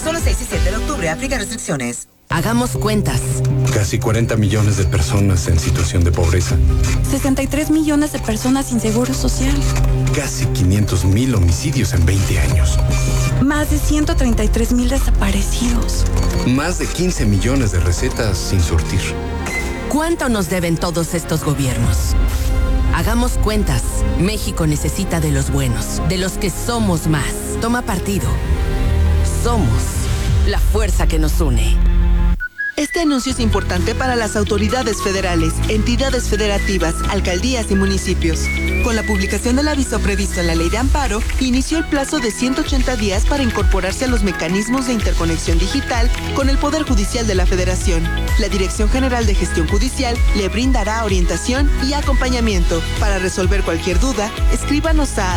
Solo 6 y 7 de octubre. Aplica restricciones. Hagamos cuentas. Casi 40 millones de personas en situación de pobreza. 63 millones de personas sin seguro social. Casi 500,000 homicidios en 20 años. Más de 133,000 desaparecidos. Más de 15 millones de recetas sin surtir. ¿Cuánto nos deben todos estos gobiernos? Hagamos cuentas. México necesita de los buenos, de los que somos más. Toma partido. Somos la fuerza que nos une. Este anuncio es importante para las autoridades federales, entidades federativas, alcaldías y municipios. Con la publicación del aviso previsto en la Ley de Amparo, inició el plazo de 180 días para incorporarse a los mecanismos de interconexión digital con el Poder Judicial de la Federación. La Dirección General de Gestión Judicial le brindará orientación y acompañamiento. Para resolver cualquier duda, escríbanos a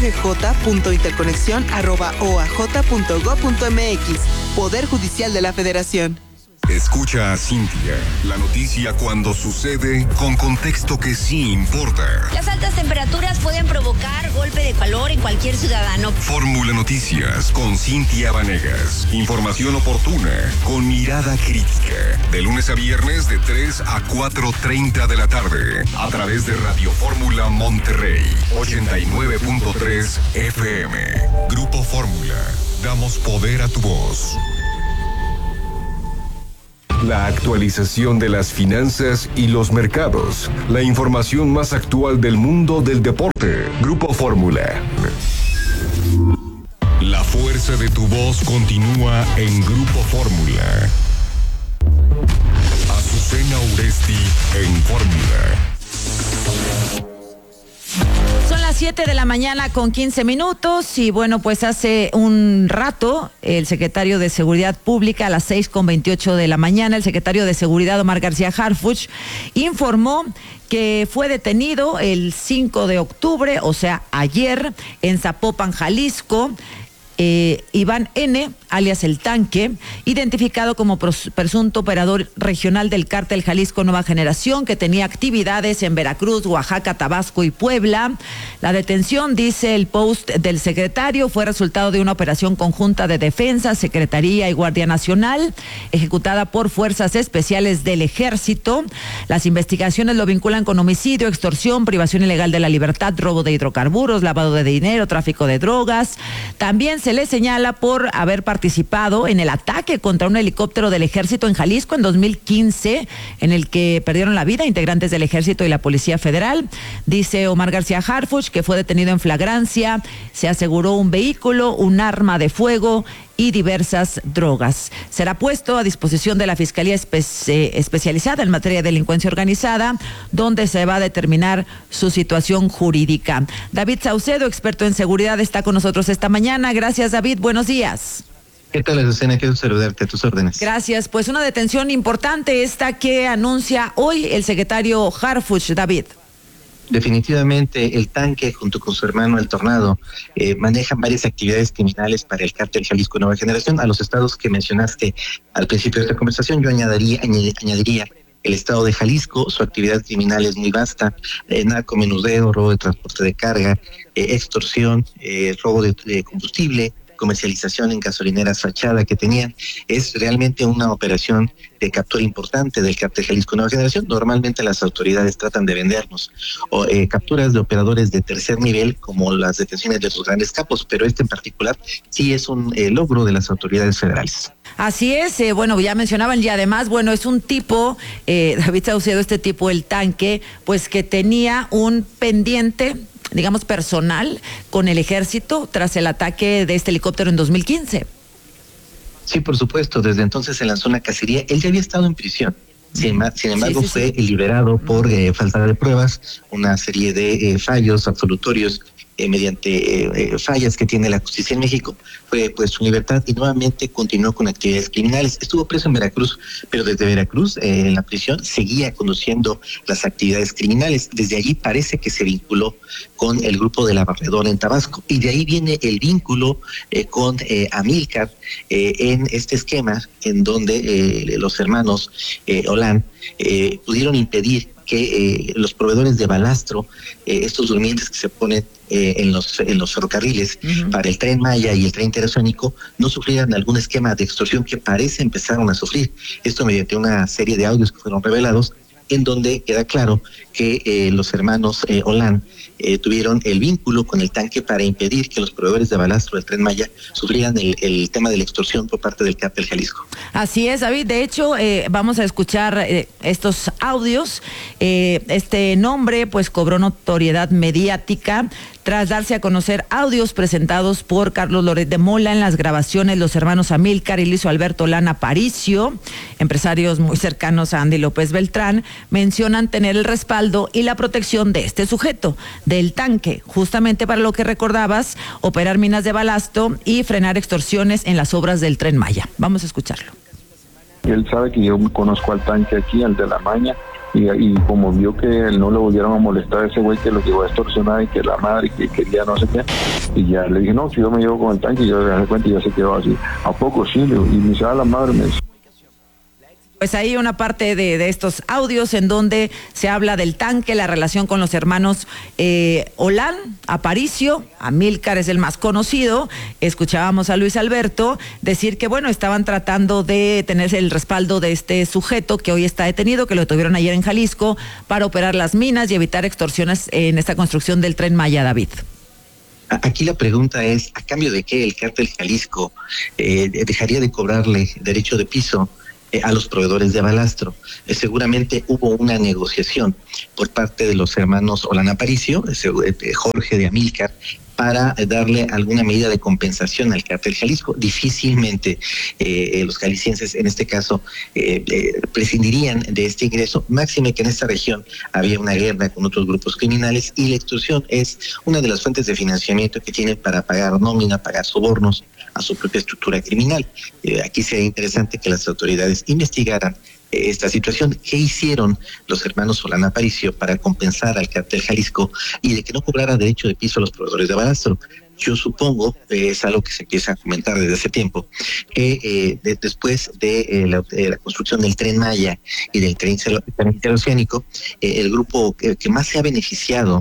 dggj.interconexión@oaj.gov.mx. Poder Judicial de la Federación. Escucha a Cintia, la noticia cuando sucede con contexto que sí importa. Las altas temperaturas pueden provocar golpe de calor en cualquier ciudadano. Fórmula Noticias con Cintia Vanegas. Información oportuna con mirada crítica. De lunes a viernes de 3 a 4:30 de la tarde. A través de Radio Fórmula Monterrey 89.3 FM. Grupo Fórmula. Damos poder a tu voz. La actualización de las finanzas y los mercados. La información más actual del mundo del deporte. Grupo Fórmula. La fuerza de tu voz continúa en Grupo Fórmula. Azucena Uresti en Fórmula. Son las 7 de la mañana con 15 minutos y bueno, pues hace un rato el secretario de Seguridad Pública a las 6:28 de la mañana, el secretario de Seguridad Omar García Harfuch informó que fue detenido el 5 de octubre, o sea, ayer, en Zapopan, Jalisco, Iván N., alias El Tanque, identificado como presunto operador regional del cártel Jalisco Nueva Generación, que tenía actividades en Veracruz, Oaxaca, Tabasco y Puebla. La detención, dice el post del secretario, fue resultado de una operación conjunta de Defensa, Secretaría y Guardia Nacional, ejecutada por Fuerzas Especiales del Ejército. Las investigaciones lo vinculan con homicidio, extorsión, privación ilegal de la libertad, robo de hidrocarburos, lavado de dinero, tráfico de drogas. También se le señala por haber participado en el ataque contra un helicóptero del Ejército en Jalisco en 2015, en el que perdieron la vida integrantes del Ejército y la Policía Federal. Dice Omar García Harfuch que fue detenido en flagrancia, se aseguró un vehículo, un arma de fuego y diversas drogas. Será puesto a disposición de la Fiscalía especializada en materia de delincuencia organizada, donde se va a determinar su situación jurídica. David Saucedo, experto en seguridad, está con nosotros esta mañana. Gracias, David. Buenos días. ¿Qué tal, Azucena? Quiero saludarte, a tus órdenes. Gracias. Pues una detención importante esta que anuncia hoy el secretario Harfuch, David. Definitivamente el Tanque junto con su hermano el Tornado manejan varias actividades criminales para el cártel Jalisco Nueva Generación. A los estados que mencionaste al principio de esta conversación yo añadiría el estado de Jalisco. Su actividad criminal es muy vasta: narcomenudeo, robo de transporte de carga, extorsión, robo de combustible, comercialización en gasolineras fachada que tenían. Es realmente una operación de captura importante del cártel Jalisco Nueva Generación. Normalmente las autoridades tratan de vendernos capturas de operadores de tercer nivel, como las detenciones de sus grandes capos, pero este en particular sí es un logro de las autoridades federales. Así es, bueno, ya mencionaban, y además, bueno, es un tipo, David Saucedo, este tipo, El Tanque, pues que tenía un pendiente, digamos, personal con el Ejército tras el ataque de este helicóptero en 2015. Sí, por supuesto, desde entonces se lanzó una cacería. Él ya había estado en prisión. Sin embargo, fue liberado por falta de pruebas, una serie de fallos absolutorios mediante fallas que tiene la justicia en México. Fue puesto en libertad y nuevamente continuó con actividades criminales. Estuvo preso en Veracruz, pero desde Veracruz, en la prisión, seguía conduciendo las actividades criminales. Desde allí parece que se vinculó con el grupo de La Barredora en Tabasco, y de ahí viene el vínculo con Amílcar en este esquema en donde los hermanos Olán pudieron impedir que los proveedores de balastro, estos durmientes que se ponen en los ferrocarriles para el Tren Maya y el Tren Interoceánico, no sufrieran algún esquema de extorsión que parece empezaron a sufrir. Esto mediante una serie de audios que fueron revelados, en donde queda claro que los hermanos Olán tuvieron el vínculo con el tanque para impedir que los proveedores de balastro del Tren Maya sufrieran el tema de la extorsión por parte del Cártel Jalisco. Así es, David. De hecho, vamos a escuchar estos audios. Este nombre pues cobró notoriedad mediática tras darse a conocer audios presentados por Carlos Loret de Mola. En las grabaciones, los hermanos Amílcar y Luis Alberto Olán Aparicio, empresarios muy cercanos a Andy López Beltrán, mencionan tener el respaldo y la protección de este sujeto, del tanque, justamente para lo que recordabas, operar minas de balasto y frenar extorsiones en las obras del Tren Maya. Vamos a escucharlo. Él sabe que yo conozco al tanque aquí, al de la Maña, y como vio que no le volvieron a molestar a ese güey que lo llevó a extorsionar y que la madre que quería no sé qué, y ya le dije, no, si yo me llevo con el tanque, y yo le di cuenta y ya se quedó así. ¿A poco sí? Y me dice, la madre me dice. Pues ahí una parte de estos audios en donde se habla del tanque, la relación con los hermanos Olán, Aparicio, Amílcar es el más conocido. Escuchábamos a Luis Alberto decir que, bueno, estaban tratando de tener el respaldo de este sujeto que hoy está detenido, que lo tuvieron ayer en Jalisco, para operar las minas y evitar extorsiones en esta construcción del Tren Maya, David. Aquí la pregunta es, ¿a cambio de qué el Cártel Jalisco dejaría de cobrarle derecho de piso a los proveedores de balastro? Seguramente hubo una negociación por parte de los hermanos Olán Aparicio, Jorge de Amílcar, para darle alguna medida de compensación al Cártel Jalisco. Difícilmente los jaliscienses, en este caso, prescindirían de este ingreso, máxime que en esta región había una guerra con otros grupos criminales y la extorsión es una de las fuentes de financiamiento que tienen para pagar nómina, pagar sobornos a su propia estructura criminal. Aquí sería interesante que las autoridades investigaran esta situación. ¿Qué hicieron los hermanos Olán Aparicio para compensar al Cártel Jalisco y de que no cobrara derecho de piso a los proveedores de balastro? Yo supongo, es algo que se empieza a comentar desde hace tiempo, que después de la construcción del Tren Maya y del Tren Interoceánico, el grupo que más se ha beneficiado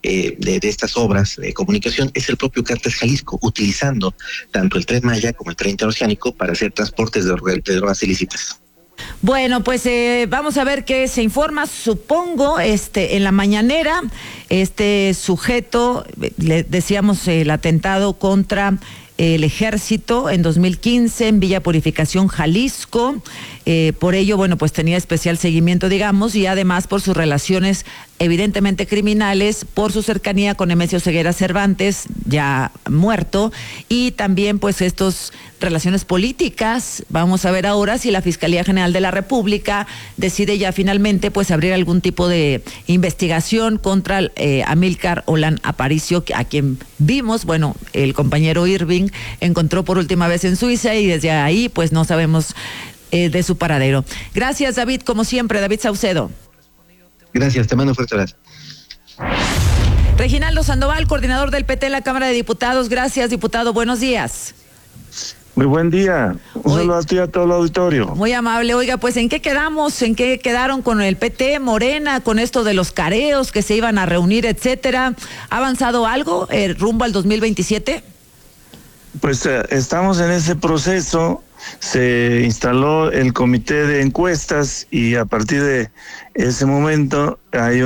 de estas obras de comunicación es el propio Cártel Jalisco, utilizando tanto el Tren Maya como el Tren Interoceánico para hacer transportes de drogas ilícitas. Bueno, pues vamos a ver qué se informa. Supongo, en la mañanera, este sujeto, le decíamos el atentado contra el ejército en 2015 en Villa Purificación, Jalisco. Por ello, bueno, pues tenía especial seguimiento, digamos, y además por sus relaciones evidentemente criminales, por su cercanía con Nemesio Ceguera Cervantes, ya muerto, y también pues estas relaciones políticas. Vamos a ver ahora si la Fiscalía General de la República decide ya finalmente pues abrir algún tipo de investigación contra Amílcar Olán Aparicio, a quien vimos, bueno, el compañero Irving encontró por última vez en Suiza y desde ahí pues no sabemos de su paradero. Gracias, David, como siempre, David Saucedo. Gracias, te mando un fuerte abrazo. Reginaldo Sandoval, coordinador del PT en la Cámara de Diputados. Gracias, diputado, buenos días. Muy buen día. Un saludo a ti y a todo el auditorio. Muy amable. Oiga, pues ¿en qué quedamos? ¿En qué quedaron con el PT, Morena, con esto de los careos que se iban a reunir, etcétera? ¿Ha avanzado algo rumbo al 2027? Pues estamos en ese proceso. Se instaló el comité de encuestas y a partir de ese momento hay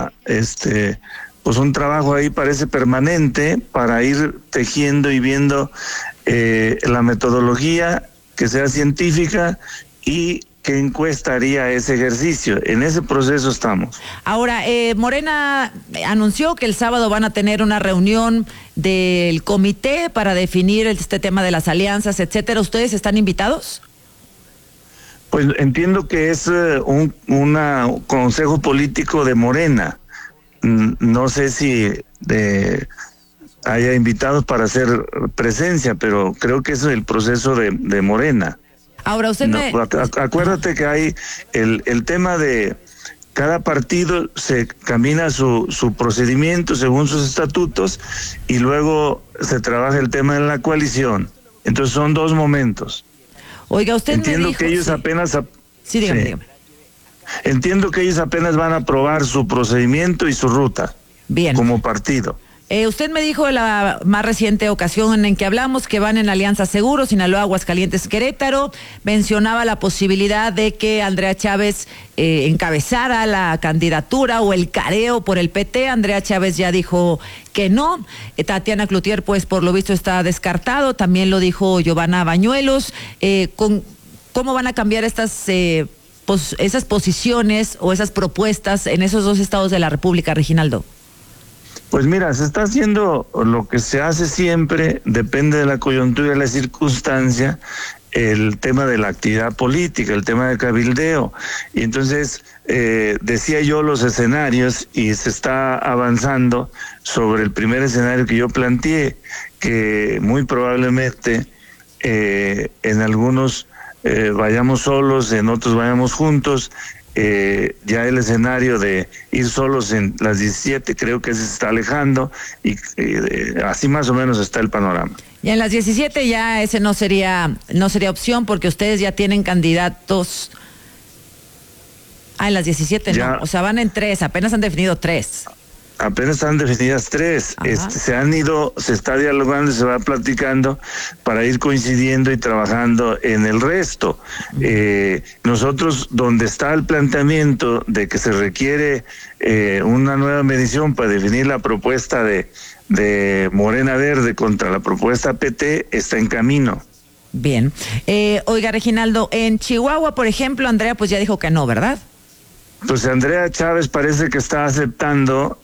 pues un trabajo ahí parece permanente para ir tejiendo y viendo la metodología que sea científica y qué encuesta haría ese ejercicio. En ese proceso estamos. Ahora, Morena anunció que el sábado van a tener una reunión del comité para definir este tema de las alianzas, etcétera. ¿Ustedes están invitados? Pues entiendo que es un consejo político de Morena. No sé si haya invitados para hacer presencia, pero creo que ese es el proceso de Morena. Ahora usted acuérdate que hay el tema de cada partido se camina su procedimiento según sus estatutos y luego se trabaja el tema de la coalición. Entonces son dos momentos. Oiga, usted entiendo me dijo, que ellos sí. apenas... Sí, dígame. Entiendo que ellos apenas van a aprobar su procedimiento y su ruta. Bien. Como partido. Usted me dijo en la más reciente ocasión en que hablamos que van en Alianza Seguro, Sinaloa, Aguascalientes, Querétaro. Mencionaba la posibilidad de que Andrea Chávez encabezara la candidatura o el careo por el PT. Andrea Chávez ya dijo que no. Tatiana Cloutier, pues por lo visto está descartado. También lo dijo Giovanna Bañuelos. ¿Cómo van a cambiar esas posiciones o esas propuestas en esos dos estados de la República, Reginaldo? Pues mira, se está haciendo lo que se hace siempre, depende de la coyuntura y de la circunstancia, el tema de la actividad política, el tema de cabildeo. Y entonces decía yo los escenarios y se está avanzando sobre el primer escenario que yo planteé, que muy probablemente en algunos vayamos solos, en otros vayamos juntos. Ya el escenario de ir solos en las 17 creo que se está alejando y así más o menos está el panorama. Y en las 17 ya ese no sería opción porque ustedes ya tienen candidatos. En las 17 ya, no, o sea, van en 3, apenas han definido 3. Apenas están definidas 3, se está dialogando y se va platicando para ir coincidiendo y trabajando en el resto. Nosotros, donde está el planteamiento de que se requiere una nueva medición para definir la propuesta de Morena Verde contra la propuesta PT, está en camino. Bien. Oiga, Reginaldo, en Chihuahua, por ejemplo, Andrea pues ya dijo que no, ¿verdad? Pues Andrea Chávez parece que está aceptando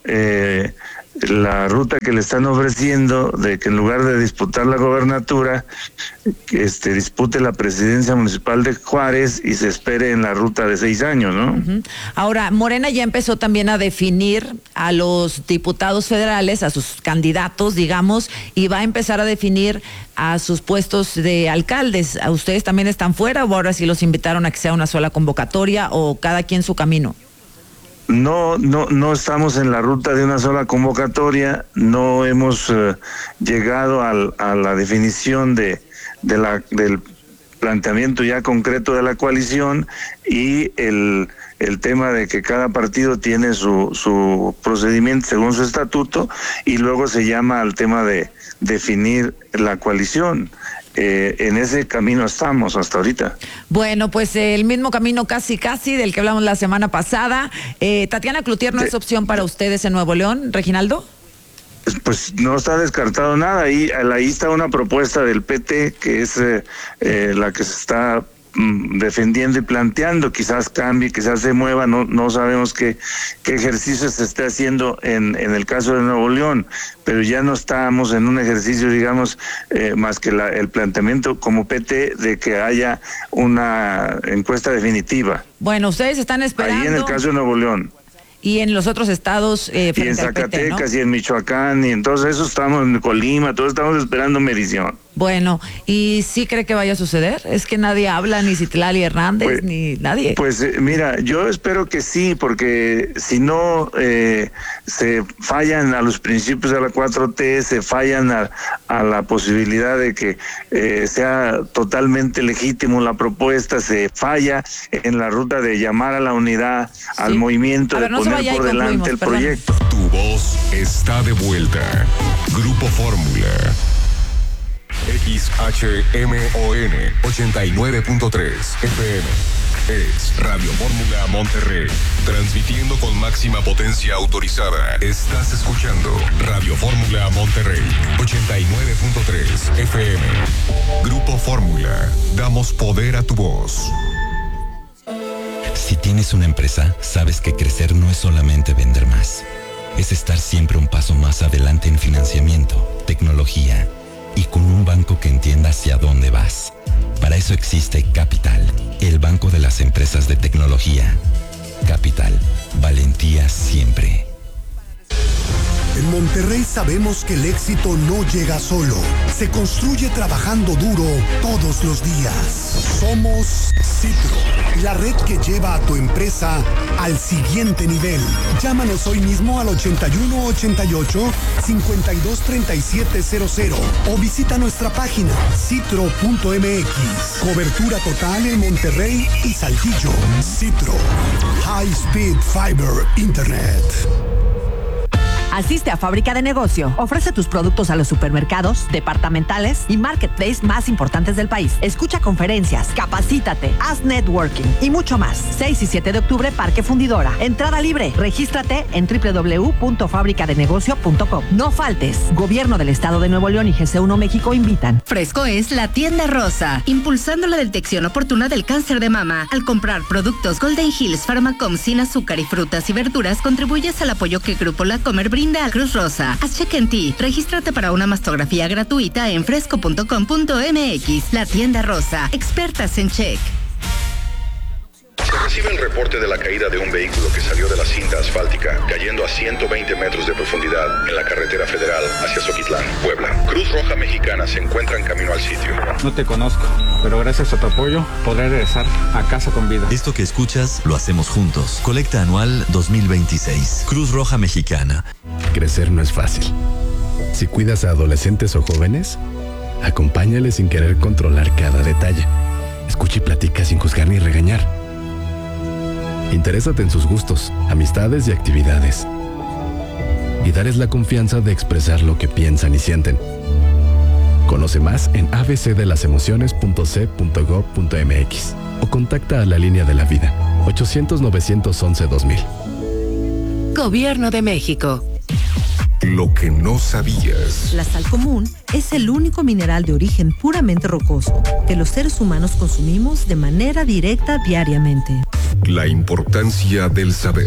la ruta que le están ofreciendo de que en lugar de disputar la gobernatura, dispute la presidencia municipal de Juárez y se espere en la ruta de 6 años, ¿no? Uh-huh. Ahora, Morena ya empezó también a definir a los diputados federales, a sus candidatos, digamos, y va a empezar a definir a sus puestos de alcaldes. ¿A ustedes también están fuera o ahora sí los invitaron a que sea una sola convocatoria o cada quien su camino? No estamos en la ruta de una sola convocatoria, no hemos llegado a la definición del planteamiento ya concreto de la coalición y el tema de que cada partido tiene su procedimiento según su estatuto y luego se llama al tema de definir la coalición. En ese camino estamos hasta ahorita. Bueno, pues el mismo camino casi del que hablamos la semana pasada. Tatiana Cloutier no es opción para ustedes en Nuevo León, Reginaldo. Pues no está descartado nada. Ahí está una propuesta del PT que es la que se está defendiendo y planteando, quizás cambie, quizás se mueva, no sabemos qué ejercicio se esté haciendo en el caso de Nuevo León, pero ya no estamos en un ejercicio, digamos, más que el planteamiento como PT de que haya una encuesta definitiva. Bueno, ustedes están esperando. Ahí en el caso de Nuevo León. Y en los otros estados y en Zacatecas, PT, ¿no? Y en Michoacán, y entonces eso estamos en Colima, todos estamos esperando medición. Bueno, ¿y sí cree que vaya a suceder? Es que nadie habla, ni Citlali Hernández, pues, ni nadie. Pues mira, yo espero que sí, porque si no se fallan a los principios de la 4T, se fallan a la posibilidad de que sea totalmente legítimo la propuesta, se falla en la ruta de llamar a la unidad, sí, al movimiento, de poner por delante el proyecto. Tu voz está de vuelta. Grupo Fórmula. XHMON 89.3 FM. Es Radio Fórmula Monterrey. Transmitiendo con máxima potencia autorizada. Estás escuchando Radio Fórmula Monterrey 89.3 FM. Grupo Fórmula. Damos poder a tu voz. Si tienes una empresa, sabes que crecer no es solamente vender más. Es estar siempre un paso más adelante en financiamiento, tecnología y con un banco que entienda hacia dónde vas. Para eso existe Capital, el banco de las empresas de tecnología. Capital, valentía siempre. En Monterrey sabemos que el éxito no llega solo, se construye trabajando duro todos los días. Somos Citro, la red que lleva a tu empresa al siguiente nivel. Llámanos hoy mismo al 8188-523700 o visita nuestra página citro.mx. Cobertura total en Monterrey y Saltillo. Citro, High Speed Fiber Internet. Asiste a Fábrica de Negocio. Ofrece tus productos a los supermercados, departamentales y marketplace más importantes del país. Escucha conferencias, capacítate, haz networking y mucho más. 6 y 7 de octubre, Parque Fundidora. Entrada libre. Regístrate en www.fabricadenegocio.com. No faltes. Gobierno del Estado de Nuevo León y GC1 México invitan. Fresco es la tienda rosa, impulsando la detección oportuna del cáncer de mama. Al comprar productos Golden Hills Pharmacom sin azúcar y frutas y verduras, contribuyes al apoyo que Grupo La Comer brinda a Cruz Rosa. Haz check en ti. Regístrate para una mastografía gratuita en fresco.com.mx. La tienda rosa. Expertas en check. Se recibe el reporte de la caída de un vehículo que salió de la cinta asfáltica, cayendo a 120 metros de profundidad en la carretera federal hacia Zoquitlán, Puebla. Cruz Roja Mexicana se encuentra en camino al sitio. No te conozco, pero gracias a tu apoyo podré regresar a casa con vida. Esto que escuchas lo hacemos juntos. Colecta anual 2026. Cruz Roja Mexicana. Crecer no es fácil. Si cuidas a adolescentes o jóvenes, acompáñales sin querer controlar cada detalle. Escucha y platica sin juzgar ni regañar. Interésate en sus gustos, amistades y actividades. Y darles la confianza de expresar lo que piensan y sienten. Conoce más en abcdelasemociones.c.gov.mx o contacta a la línea de la vida 800-911-2000. Gobierno de México. Lo que no sabías. La sal común es el único mineral de origen puramente rocoso que los seres humanos consumimos de manera directa diariamente. La importancia del saber.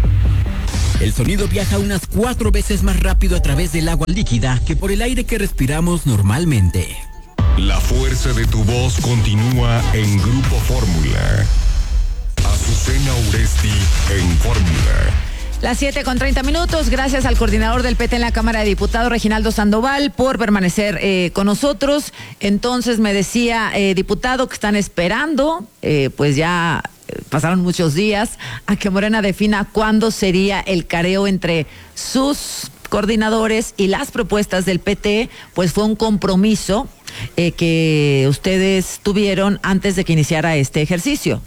El sonido viaja unas 4 veces más rápido a través del agua líquida que por el aire que respiramos normalmente. La fuerza de tu voz continúa en Grupo Fórmula. Azucena Uresti en Fórmula. Las 7:30. Gracias al coordinador del PT en la Cámara de Diputados, Reginaldo Sandoval, por permanecer con nosotros. Entonces me decía, diputado, que están esperando, pues ya pasaron muchos días, a que Morena defina cuándo sería el careo entre sus coordinadores y las propuestas del PT. Pues fue un compromiso que ustedes tuvieron antes de que iniciara este ejercicio.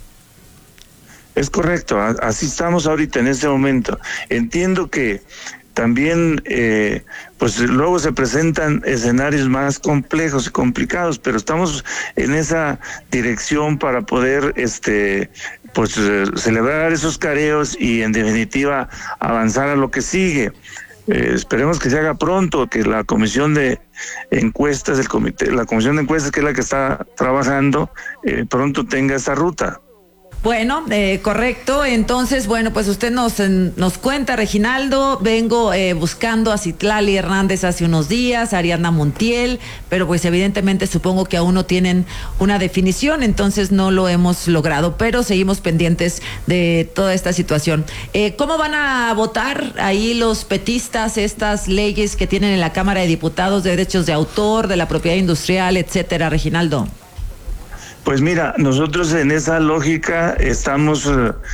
Es correcto, así estamos ahorita en este momento. Entiendo que también pues luego se presentan escenarios más complejos y complicados, pero estamos en esa dirección para poder pues celebrar esos careos y en definitiva avanzar a lo que sigue. Esperemos que se haga pronto, que la comisión de encuestas, la comisión de encuestas, que es la que está trabajando, pronto tenga esa ruta. Bueno, correcto. Entonces, bueno, pues usted nos cuenta, Reginaldo, vengo buscando a Citlali Hernández hace unos días, a Ariadna Montiel, pero pues evidentemente supongo que aún no tienen una definición, entonces no lo hemos logrado, pero seguimos pendientes de toda esta situación. ¿Cómo van a votar ahí los petistas estas leyes que tienen en la Cámara de Diputados de derechos de autor, de la propiedad industrial, etcétera, Reginaldo? Pues mira, nosotros en esa lógica estamos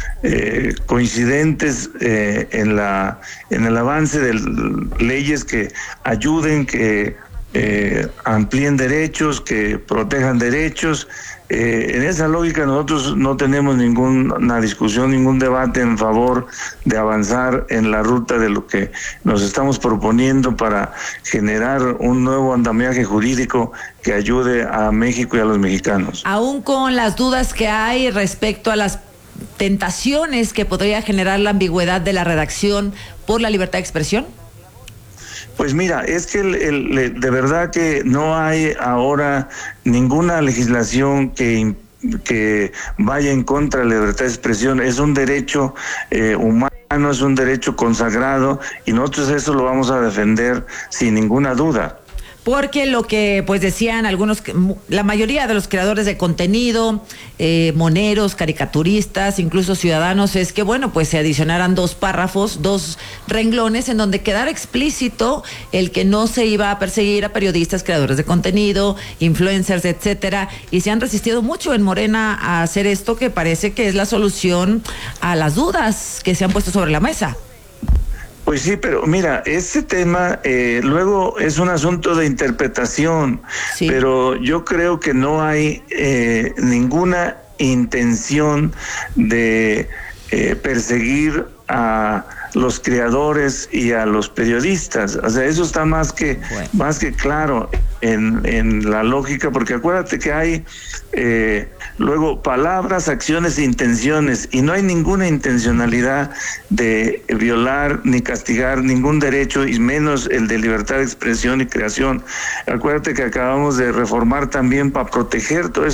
coincidentes en el avance de leyes que ayuden, que amplíen derechos, que protejan derechos. En esa lógica nosotros no tenemos ninguna discusión, ningún debate en favor de avanzar en la ruta de lo que nos estamos proponiendo para generar un nuevo andamiaje jurídico que ayude a México y a los mexicanos. Aún con las dudas que hay respecto a las tentaciones que podría generar la ambigüedad de la redacción por la libertad de expresión. Pues mira, es que de verdad que no hay ahora ninguna legislación que vaya en contra de la libertad de expresión. Es un derecho humano, es un derecho consagrado y nosotros eso lo vamos a defender sin ninguna duda. porque lo que pues decían algunos, la mayoría de los creadores de contenido, moneros, caricaturistas, incluso ciudadanos, es que bueno, pues se adicionaran 2 párrafos, 2 renglones en donde quedara explícito el que no se iba a perseguir a periodistas, creadores de contenido, influencers, etcétera, y se han resistido mucho en Morena a hacer esto, que parece que es la solución a las dudas que se han puesto sobre la mesa. Pues sí, pero mira, este tema luego es un asunto de interpretación, sí. Pero yo creo que no hay ninguna intención de perseguir a los creadores y a los periodistas. O sea, eso está más que claro en la lógica, porque acuérdate que hay luego palabras, acciones e intenciones, y no hay ninguna intencionalidad de violar ni castigar ningún derecho, y menos el de libertad de expresión y creación. Acuérdate que acabamos de reformar también para proteger todo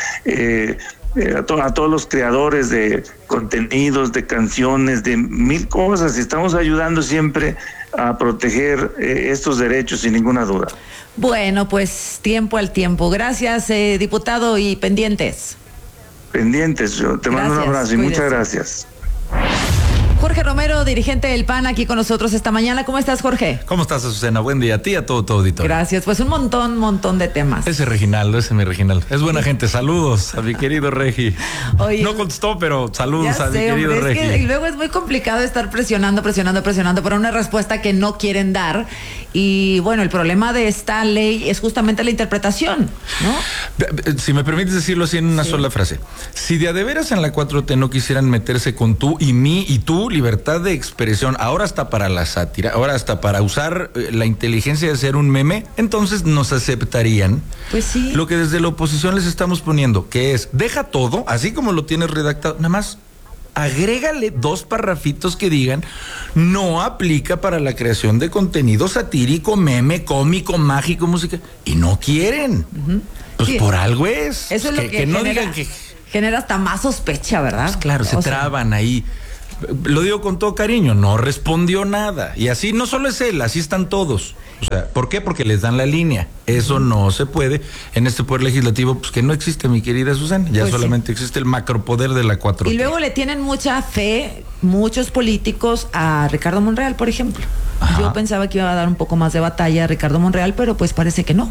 a todos los creadores de contenidos, de canciones, de 1000 cosas, y estamos ayudando siempre a proteger estos derechos sin ninguna duda. Bueno, pues tiempo al tiempo. Gracias, diputado, y pendientes. Pendientes, yo te mando un abrazo y muchas gracias. Jorge Romero, dirigente del PAN, aquí con nosotros esta mañana. ¿Cómo estás, Jorge? ¿Cómo estás, Azucena? Buen día a ti y a todo tu auditorio. Gracias, pues un montón de temas. Ese Reginaldo, ese es mi Reginaldo. Es buena gente. Saludos a mi querido Regi. Oye, no contestó, pero saludos a mi querido Regi. Es que luego es muy complicado estar presionando para una respuesta que no quieren dar. Y bueno, el problema de esta ley es justamente la interpretación, ¿no? Si me permites decirlo así en una sola frase. Si de a de veras en la 4T no quisieran meterse con tú y mí y tú, libertad de expresión, ahora hasta para la sátira, ahora hasta para usar la inteligencia de hacer un meme, entonces nos aceptarían. Pues sí. Lo que desde la oposición les estamos poniendo, que es, deja todo, así como lo tienes redactado, nada más agrégale 2 parrafitos que digan, no aplica para la creación de contenido satírico, meme, cómico, mágico, música, y no quieren. Pues sí, por algo es. Eso es lo que no genera, digan que genera hasta más sospecha, ¿verdad? Pues claro, se traban ahí. Lo digo con todo cariño, no respondió nada. Y así no solo es él, así están todos. O sea, ¿por qué? Porque les dan la línea. Eso no se puede en este poder legislativo, pues que no existe, mi querida Susana. Ya pues solamente existe el macropoder de la 4T. Y luego le tienen mucha fe muchos políticos a Ricardo Monreal, por ejemplo. Ajá. Yo pensaba que iba a dar un poco más de batalla a Ricardo Monreal, pero pues parece que no.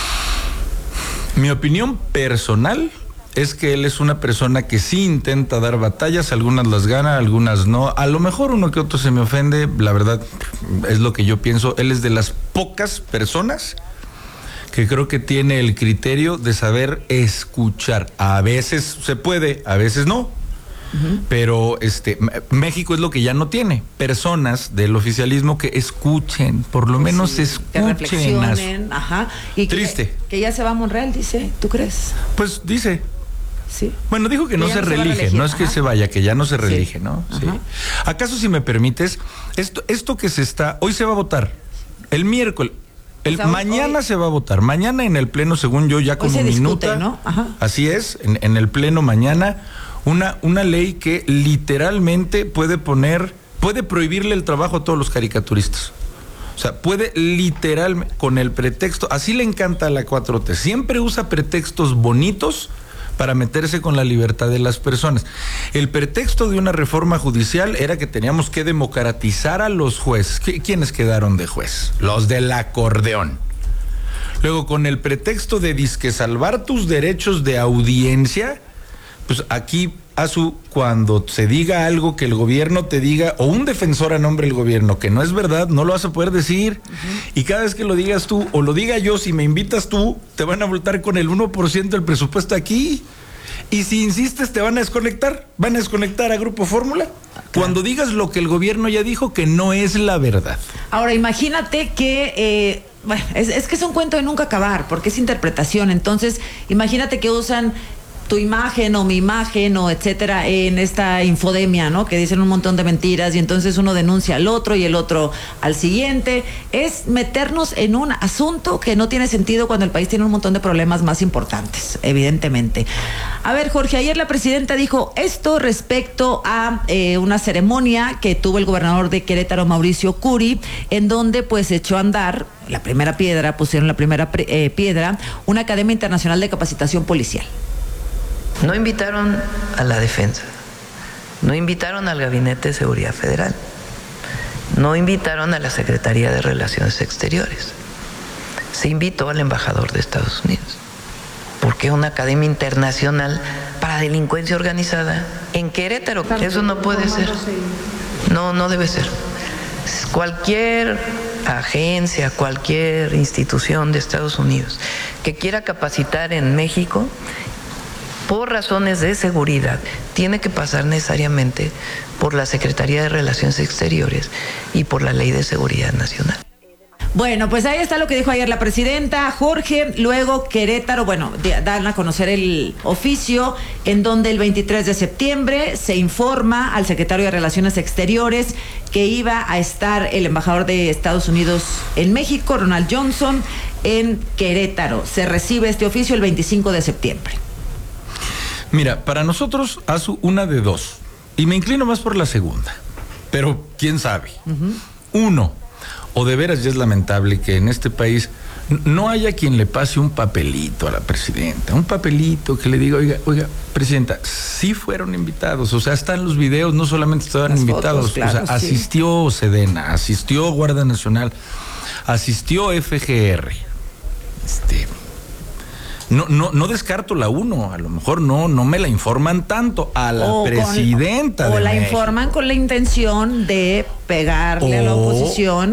Mi opinión personal es que él es una persona que sí intenta dar batallas, algunas las gana, algunas no. A lo mejor uno que otro se me ofende, la verdad es lo que yo pienso. Él es de las pocas personas que creo que tiene el criterio de saber escuchar. A veces se puede, a veces no. Pero México es lo que ya no tiene, personas del oficialismo que escuchen, por lo menos sí, escuchen, que reflexionen, ajá. Y triste. Que ya se va a Monreal, dice, ¿tú crees? Pues dice. Sí. Bueno, dijo que no se reelige, no es que se vaya, que ya no se reelige, sí. ¿no? Sí. ¿Acaso, si me permites, esto que se está, hoy se va a votar, el miércoles, mañana hoy se va a votar, mañana en el pleno, según yo, ya con un minuto, ¿no? Así es, en el pleno mañana, una ley que literalmente puede prohibirle el trabajo a todos los caricaturistas. O sea, puede literalmente, con el pretexto, así le encanta a la 4T, siempre usa pretextos bonitos para meterse con la libertad de las personas. El pretexto de una reforma judicial era que teníamos que democratizar a los jueces. ¿Quiénes quedaron de juez? Los del acordeón. Luego, con el pretexto de disque salvar tus derechos de audiencia, pues aquí, cuando se diga algo que el gobierno te diga, o un defensor a nombre del gobierno, que no es verdad, no lo vas a poder decir. Y cada vez que lo digas tú, o lo diga yo, si me invitas tú, te van a voltar con el 1% del presupuesto aquí. Y si insistes, te van a desconectar. Van a desconectar a Grupo Fórmula. Cuando digas lo que el gobierno ya dijo, que no es la verdad. Ahora, imagínate que... bueno, es que es un cuento de nunca acabar, porque es interpretación. Entonces, imagínate que usan tu imagen o mi imagen o etcétera en esta infodemia, ¿no? Que dicen un montón de mentiras y entonces uno denuncia al otro y el otro al siguiente. Es meternos en un asunto que no tiene sentido cuando el país tiene un montón de problemas más importantes, evidentemente. A ver, Jorge, ayer la presidenta dijo esto respecto a una ceremonia que tuvo el gobernador de Querétaro, Mauricio Curi, en donde pues echó a andar la primera piedra, pusieron la primera piedra, una Academia Internacional de Capacitación Policial. No invitaron a la defensa, no invitaron al Gabinete de Seguridad Federal, no invitaron a la Secretaría de Relaciones Exteriores, se invitó al embajador de Estados Unidos. ¿Por qué una academia internacional para delincuencia organizada en Querétaro? Eso no puede ser. No debe ser. Cualquier agencia, cualquier institución de Estados Unidos que quiera capacitar en México, por razones de seguridad, tiene que pasar necesariamente por la Secretaría de Relaciones Exteriores y por la Ley de Seguridad Nacional. Bueno, pues ahí está lo que dijo ayer la presidenta. Jorge, luego Querétaro, bueno, dan a conocer el oficio en donde el 23 de septiembre se informa al secretario de Relaciones Exteriores que iba a estar el embajador de Estados Unidos en México, Ronald Johnson, en Querétaro. Se recibe este oficio el 25 de septiembre. Mira, para nosotros haz una de dos, y me inclino más por la segunda, pero quién sabe. Uno, o de veras ya es lamentable que en este país no haya quien le pase un papelito a la presidenta, un papelito que le diga, oiga, presidenta, sí fueron invitados, o sea, están los videos, no solamente estaban las invitados, fotos, claro, o sea, asistió Sedena, asistió Guardia Nacional, asistió FGR, No descarto la uno, a lo mejor no me la informan tanto a la presidenta. O la informan con la intención de pegarle a la oposición.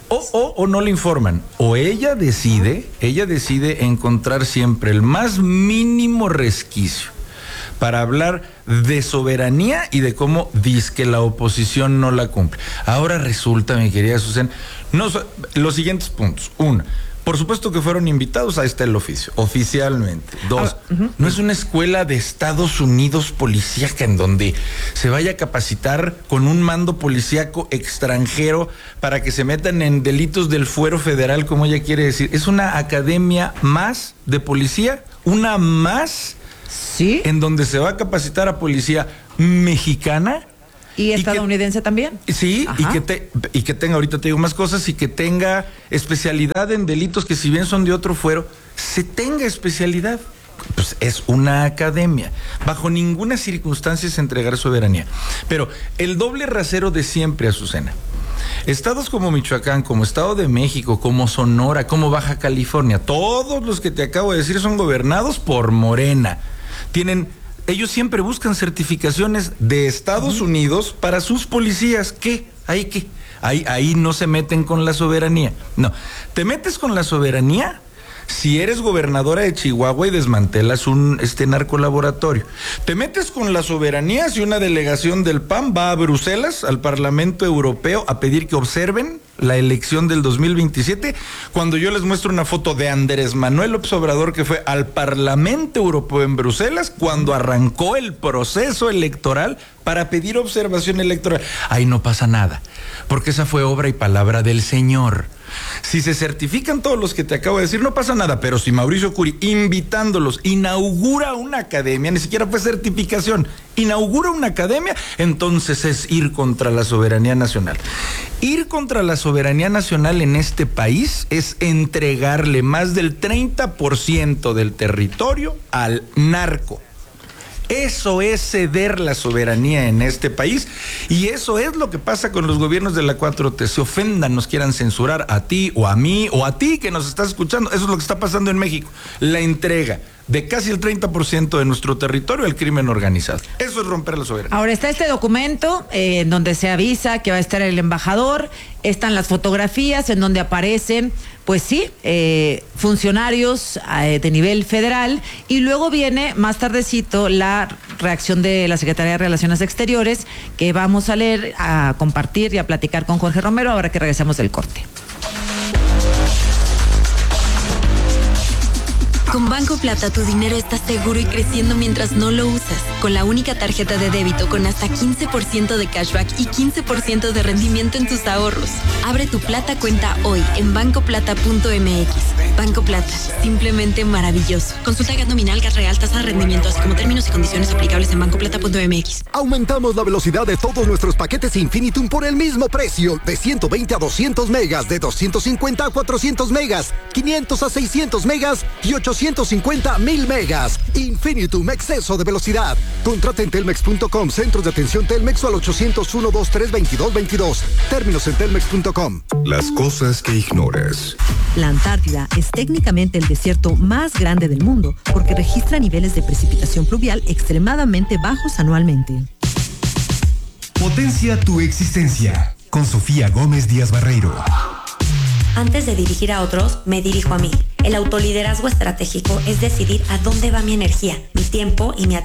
O no le informan. O ella decide encontrar siempre el más mínimo resquicio para hablar de soberanía y de cómo dice que la oposición no la cumple. Ahora resulta, mi querida Susana, los siguientes puntos. Uno, por supuesto que fueron invitados, ahí está el oficio, oficialmente. Dos, no es una escuela de Estados Unidos policíaca en donde se vaya a capacitar con un mando policíaco extranjero para que se metan en delitos del fuero federal, como ella quiere decir. Es una academia más de policía, una más, ¿sí?, en donde se va a capacitar a policía mexicana. ¿Y estadounidense también? Sí, y que tenga, ahorita te digo más cosas, y que tenga especialidad en delitos que si bien son de otro fuero, se tenga especialidad. Pues es una academia. Bajo ninguna circunstancia se entregará soberanía. Pero el doble rasero de siempre, Azucena. Estados como Michoacán, como Estado de México, como Sonora, como Baja California, todos los que te acabo de decir son gobernados por Morena. Ellos siempre buscan certificaciones de Estados Unidos para sus policías. ¿Qué? Ahí no se meten con la soberanía. No, te metes con la soberanía si eres gobernadora de Chihuahua y desmantelas un narcolaboratorio. Te metes con la soberanía si una delegación del PAN va a Bruselas, al Parlamento Europeo, a pedir que observen la elección del 2027, cuando yo les muestro una foto de Andrés Manuel López Obrador que fue al Parlamento Europeo en Bruselas cuando arrancó el proceso electoral para pedir observación electoral. Ahí no pasa nada, porque esa fue obra y palabra del Señor. Si se certifican todos los que te acabo de decir, no pasa nada, pero si Mauricio Curi, invitándolos, inaugura una academia, ni siquiera fue certificación, inaugura una academia, entonces es ir contra la soberanía nacional. Ir contra la soberanía nacional en este país es entregarle más del 30% del territorio al narco. Eso es ceder la soberanía en este país, y eso es lo que pasa con los gobiernos de la 4T. Se ofendan, nos quieran censurar a ti o a mí o a ti que nos estás escuchando. Eso es lo que está pasando en México. La entrega de casi el 30% de nuestro territorio al crimen organizado. Eso es romper la soberanía. Ahora está este documento en donde se avisa que va a estar el embajador, están las fotografías en donde aparecen, pues sí, funcionarios de nivel federal, y luego viene más tardecito la reacción de la Secretaría de Relaciones Exteriores, que vamos a leer, a compartir y a platicar con Jorge Romero ahora que regresamos del corte. Con Banco Plata tu dinero está seguro y creciendo mientras no lo usas. Con la única tarjeta de débito con hasta 15% de cashback y 15% de rendimiento en tus ahorros. Abre tu Plata cuenta hoy en bancoplata.mx. Banco Plata, simplemente maravilloso. Consulta GAT nominal, GAT real, tasa de rendimiento, así como términos y condiciones aplicables en bancoplata.mx. Aumentamos la velocidad de todos nuestros paquetes Infinitum por el mismo precio. De 120 a 200 megas, de 250 a 400 megas, 500 a 600 megas y 850 a 1000 megas. Infinitum, exceso de velocidad. Contrata en telmex.com, centros de atención Telmex o al 801-223-2222. Términos en telmex.com. Las cosas que ignoras. La Antártida es técnicamente el desierto más grande del mundo porque registra niveles de precipitación pluvial extremadamente bajos anualmente. Potencia tu existencia con Sofía Gómez Díaz Barreiro. Antes de dirigir a otros, me dirijo a mí. El autoliderazgo estratégico es decidir a dónde va mi energía, mi tiempo y mi atención